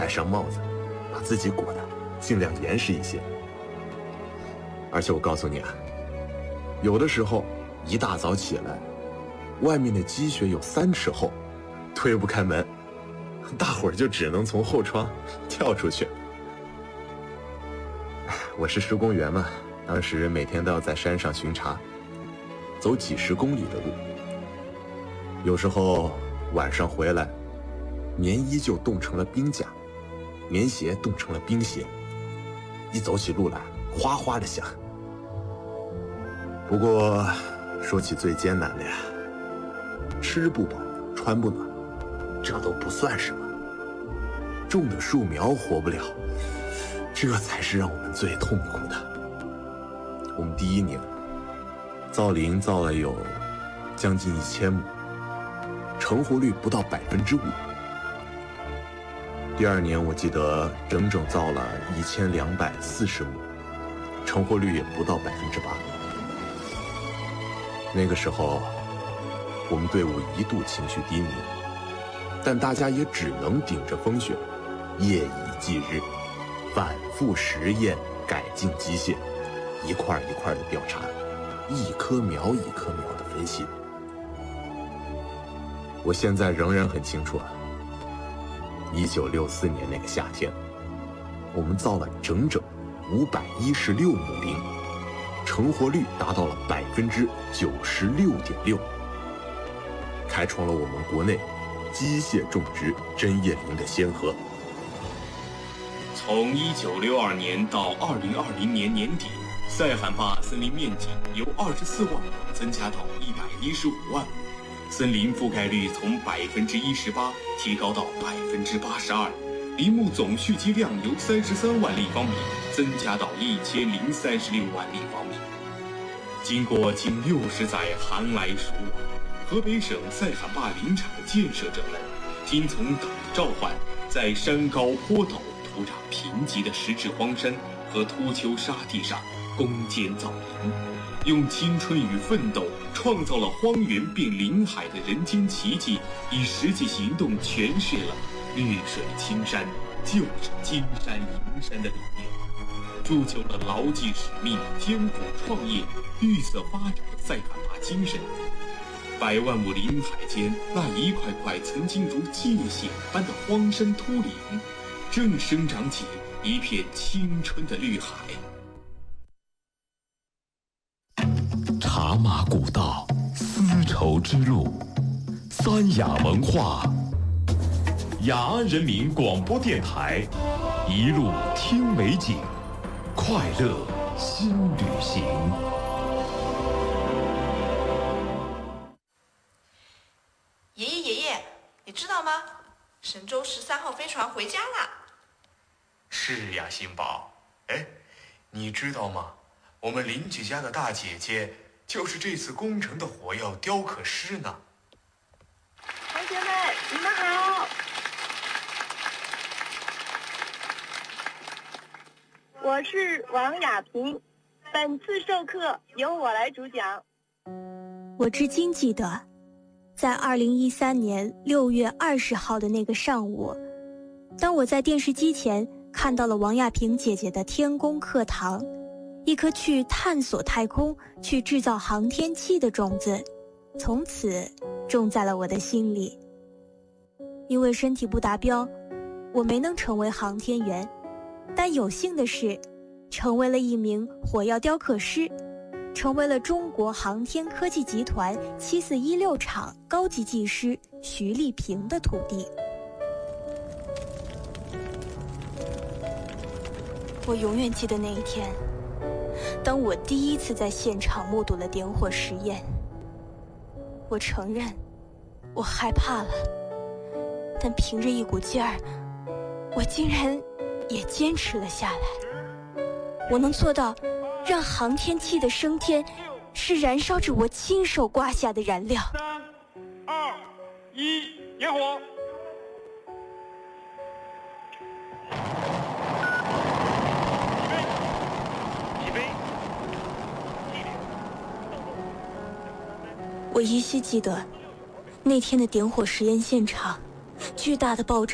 戴上帽子，把自己裹得尽量严实一些。而且我告诉你啊，有的时候一大早起来，外面的积雪有3尺厚，推不开门，大伙儿就只能从后窗跳出去。我是施工员嘛，当时每天都要在山上巡查，走几10公里的路。有时候晚上回来，棉衣就冻成了冰甲，棉鞋冻成了冰鞋，一走起路来哗哗的响。不过说起最艰难的呀，吃不饱穿不暖，这都不算什么，种的树苗活不了，这才是让我们最痛苦的。我们第1年造林造了有将近1000亩，成活率不到5%。第2年我记得整整造了1240亩，成活率也不到8%。那个时候我们队伍一度情绪低迷，但大家也只能顶着风雪，夜以继日，反复实验改进机械，一块一块的调查，一棵苗一棵苗的分析。我现在仍然很清楚啊，1964年那个夏天，我们造了整整516亩林，成活率达到了96.6%，开创了我们国内机械种植针叶林的先河。 从1962年到2020年年底，塞罕坝森林面积由24万亩增加到115万亩，森林覆盖率从18%提高到82%，林木总蓄积量由33万立方米增加到1036万立方米。经过近60载寒来暑往，河北省塞罕坝林场的建设者们听从党的召唤，在山高坡陡、土壤贫瘠的石质荒山和秃丘沙地上攻坚造林，用青春与奋斗创造了荒原变林海的人间奇迹，以实际行动诠释了绿水青山就是金山银山的理念，铸就了牢记使命、艰苦创业、绿色发展的塞罕坝精神。100万亩林海间，那一块块曾经如界限般的荒山秃岭，正生长起一片青春的绿海。 茶马古道，丝绸之路，三雅文化，雅安人民广播电台，一路听美景，快乐新旅行。 爷爷，你知道吗？神舟13号飞船回家啦！ 是呀，星宝。哎，你知道吗？我们邻居家的大姐姐就是这次工程的火药雕刻师呢。 同学们，你们好！我是王雅萍，本次授课由我来主讲。 我至今记得，在2013年6月20号的那个上午，当我在电视机前看到了王亚平姐姐的天宫课堂，一颗去探索太空、去制造航天器的种子，从此种在了我的心里。因为身体不达标，我没能成为航天员，但有幸的是，成为了一名火药雕刻师，成为了中国航天科技集团7416厂高级技师徐丽萍的徒弟。我永远记得那一天，当我第一次在现场目睹了点火实验。我承认，我害怕了，但凭着一股劲儿，我竟然也坚持了下来。我能做到，让航天器的升天是燃烧着我亲手刮下的燃料。 3、2、1，点火！起飞！ 我依稀记得，那天的点火实验现场，巨大的爆炸